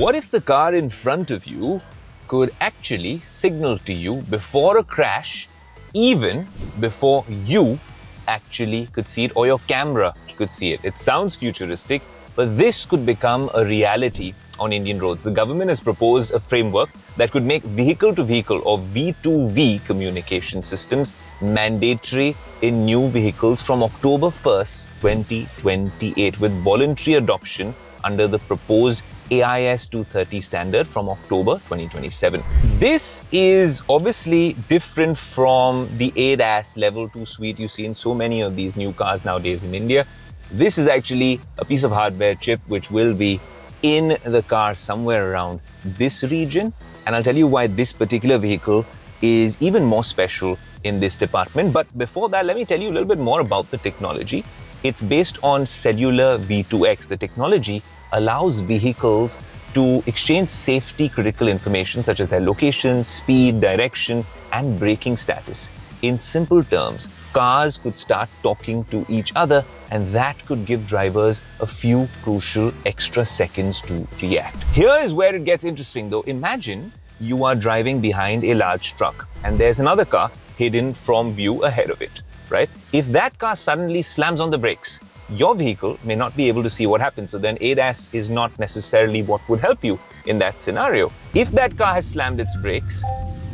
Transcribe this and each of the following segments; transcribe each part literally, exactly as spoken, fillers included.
What if the car in front of you could actually signal to you before a crash, even before you actually could see it or your camera could see it? It sounds futuristic, but this could become a reality on Indian roads. The government has proposed a framework that could make vehicle-to-vehicle or V two V communication systems mandatory in new vehicles from October first, twenty twenty-eight, with voluntary adoption under the proposed A I S two thirty standard from October twenty twenty-seven. This is obviously different from the A D A S level two suite you see in so many of these new cars nowadays in India. This is actually a piece of hardware chip which will be in the car somewhere around this region. And I'll tell you why this particular vehicle is even more special in this department. But before that, let me tell you a little bit more about the technology. It's based on cellular V two X. The technology allows vehicles to exchange safety critical information such as their location, speed, direction, and braking status. In simple terms, cars could start talking to each other, and that could give drivers a few crucial extra seconds to react. Here is where it gets interesting though. Imagine you are driving behind a large truck and there's another car hidden from view ahead of it, right? If that car suddenly slams on the brakes, your vehicle may not be able to see what happens. So then A D A S is not necessarily what would help you in that scenario. If that car has slammed its brakes,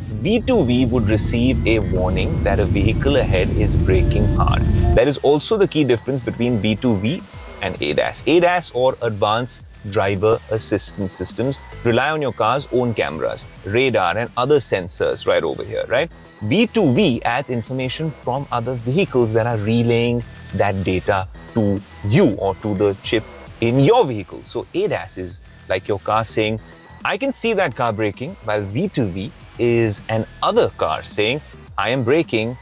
V two V would receive a warning that a vehicle ahead is braking hard. That is also the key difference between V two V and A D A S. A D A S or Advanced Driver Assistance Systems rely on your car's own cameras, radar and other sensors right over here, right? V two V adds information from other vehicles that are relaying that data to you or to the chip in your vehicle. So A D A S is like your car saying, I can see that car braking, while V two V is an other car saying, I am braking,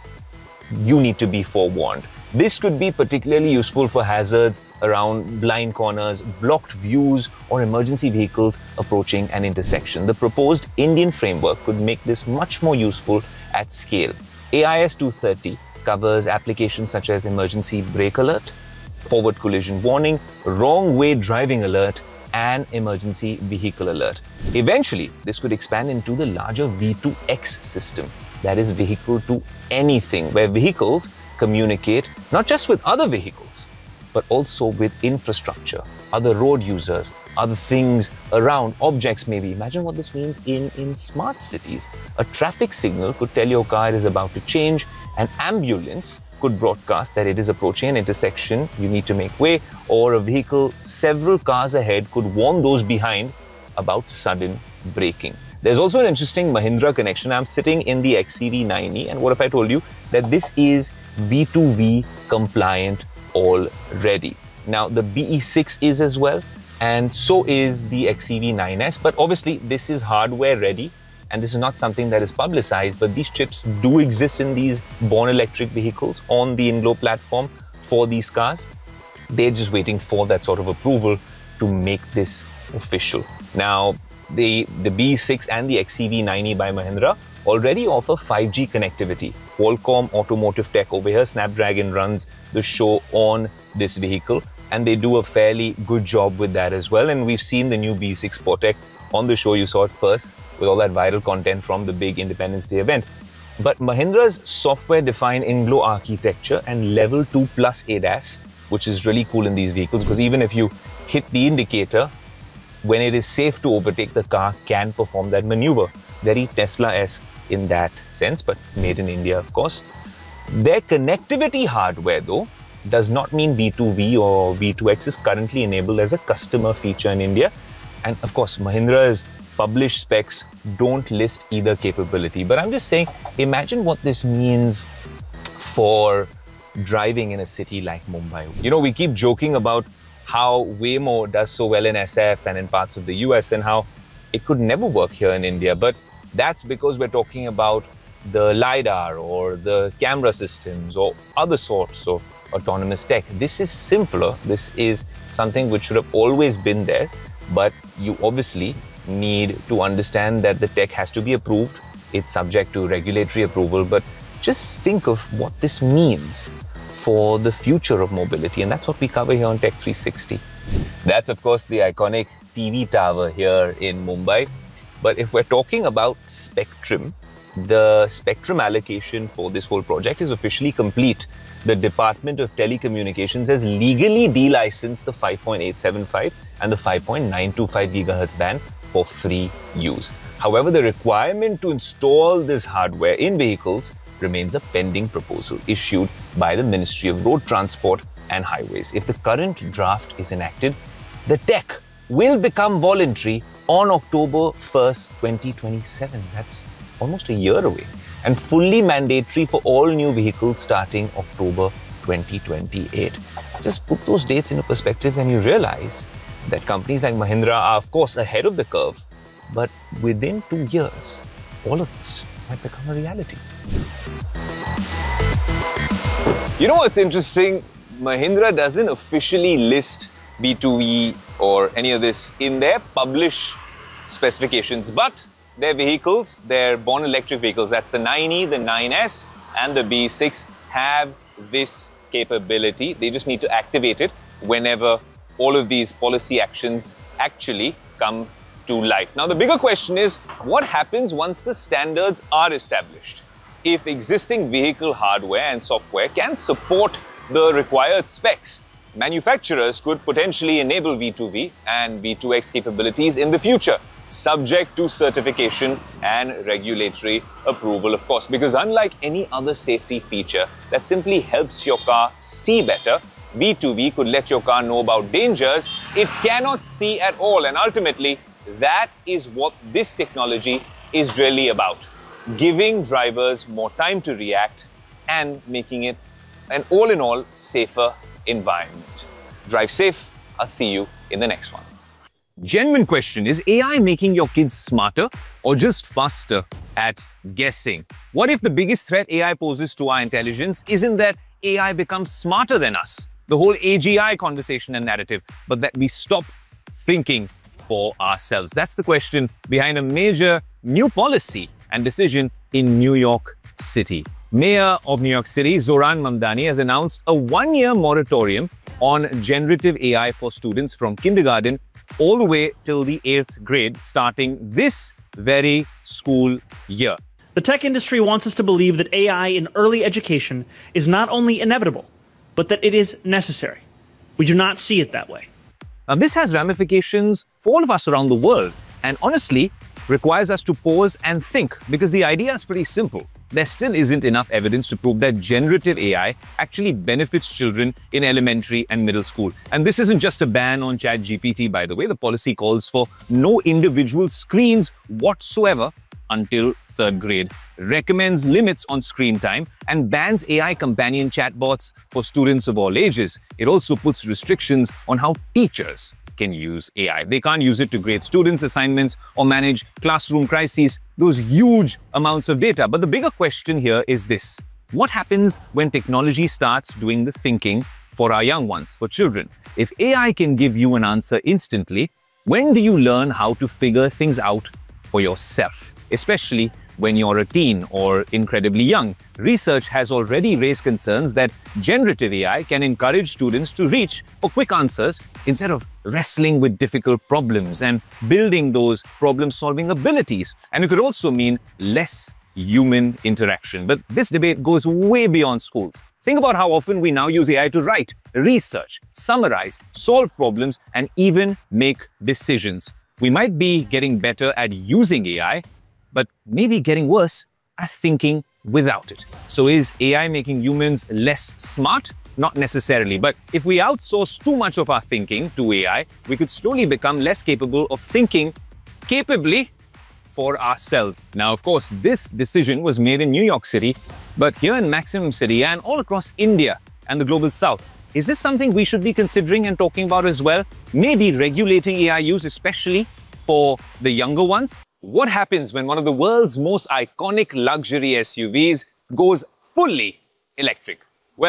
you need to be forewarned. This could be particularly useful for hazards around blind corners, blocked views, or emergency vehicles approaching an intersection. The proposed Indian framework could make this much more useful at scale. A I S two thirty covers applications such as emergency brake alert, forward collision warning, wrong way driving alert, and emergency vehicle alert. Eventually, this could expand into the larger V two X system, that is vehicle to anything, where vehicles communicate not just with other vehicles, but also with infrastructure, other road users, other things around, objects maybe. Imagine what this means in, in smart cities. A traffic signal could tell your car is about to change, an ambulance could broadcast that it is approaching an intersection, you need to make way, or a vehicle several cars ahead could warn those behind about sudden braking. There's also an interesting Mahindra connection. I'm sitting in the X C V nine E, and what if I told you that this is V two V compliant already? Now, the B E six is as well, and so is the X C V nine S, but obviously this is hardware ready. And this is not something that is publicized, but these chips do exist in these Born Electric vehicles on the INGLO platform for these cars. They're just waiting for that sort of approval to make this official. Now, the, the B E six and the X C V nine E by Mahindra already offer five G connectivity. Qualcomm Automotive Tech over here, Snapdragon runs the show on this vehicle, and they do a fairly good job with that as well. And we've seen the new B E six Sportec on the show. You saw it first with all that viral content from the big Independence Day event. But Mahindra's software-defined INGLO architecture and level two plus A D A S, which is really cool in these vehicles, because even if you hit the indicator, when it is safe to overtake, the car can perform that maneuver. Very Tesla-esque in that sense, but made in India, of course. Their connectivity hardware, though, does not mean V two V or V two X is currently enabled as a customer feature in India. And of course, Mahindra's published specs don't list either capability. But I'm just saying, imagine what this means for driving in a city like Mumbai. You know, we keep joking about how Waymo does so well in S F and in parts of the U S and how it could never work here in India. But that's because we're talking about the LiDAR or the camera systems or other sorts of autonomous tech. This is simpler. This is something which should have always been there. But you obviously need to understand that the tech has to be approved. It's subject to regulatory approval. But just think of what this means for the future of mobility. And that's what we cover here on Tech three sixty. That's, of course, the iconic T V tower here in Mumbai. But if we're talking about spectrum, the spectrum allocation for this whole project is officially complete. The Department of Telecommunications has legally delicensed the five point eight seven five and the five point nine two five gigahertz band for free use. However, the requirement to install this hardware in vehicles remains a pending proposal issued by the Ministry of Road Transport and Highways. If the current draft is enacted, the tech will become voluntary on October first, twenty twenty-seven. That's almost a year away. And fully mandatory for all new vehicles starting October twenty twenty-eight. Just put those dates into perspective and you realize that companies like Mahindra are, of course, ahead of the curve. But within two years, all of this might become a reality. You know what's interesting? Mahindra doesn't officially list B two E or any of this in their published specifications, but their vehicles, their born electric vehicles, that's the nine E, the nine S and the B six, have this capability. They just need to activate it whenever all of these policy actions actually come to life. Now, the bigger question is, what happens once the standards are established? If existing vehicle hardware and software can support the required specs, manufacturers could potentially enable V two V and V two X capabilities in the future, subject to certification and regulatory approval, of course. Because unlike any other safety feature that simply helps your car see better, V two V could let your car know about dangers it cannot see at all. And ultimately, that is what this technology is really about. Giving drivers more time to react and making it an all-in-all safer environment. Drive safe. I'll see you in the next one. Genuine question, is A I making your kids smarter or just faster at guessing? What if the biggest threat A I poses to our intelligence isn't that A I becomes smarter than us, the whole A G I conversation and narrative, but that we stop thinking for ourselves? That's the question behind a major new policy and decision in New York City. Mayor of New York City, Zoran Mamdani, has announced a one-year moratorium on generative A I for students from kindergarten all the way till the eighth grade, starting this very school year. The tech industry wants us to believe that A I in early education is not only inevitable, but that it is necessary. We do not see it that way. Now, this has ramifications for all of us around the world, and honestly, requires us to pause and think, because the idea is pretty simple. There still isn't enough evidence to prove that generative A I actually benefits children in elementary and middle school. And this isn't just a ban on ChatGPT, by the way. The policy calls for no individual screens whatsoever until third grade, recommends limits on screen time, and bans A I companion chatbots for students of all ages. It also puts restrictions on how teachers can use A I. They can't use it to grade students' assignments or manage classroom crises, those huge amounts of data. But the bigger question here is this: what happens when technology starts doing the thinking for our young ones, for children? If A I can give you an answer instantly, when do you learn how to figure things out for yourself? Especially when you're a teen or incredibly young. Research has already raised concerns that generative A I can encourage students to reach for quick answers instead of wrestling with difficult problems and building those problem-solving abilities. And it could also mean less human interaction. But this debate goes way beyond schools. Think about how often we now use A I to write, research, summarize, solve problems, and even make decisions. We might be getting better at using A I, but maybe getting worse at thinking without it. So is A I making humans less smart? Not necessarily, but if we outsource too much of our thinking to A I, we could slowly become less capable of thinking capably for ourselves. Now, of course, this decision was made in New York City, but here in Maximum City and all across India and the global south, is this something we should be considering and talking about as well? Maybe regulating A I use, especially for the younger ones? What happens when one of the world's most iconic luxury S U Vs goes fully electric?